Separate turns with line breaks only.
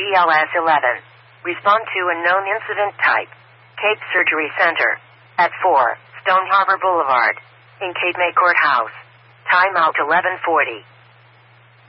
BLS 11. Respond to unknown incident type. Cape Surgery Center. At 4, Stone Harbor Boulevard. In Cape May Courthouse. Timeout 11:40.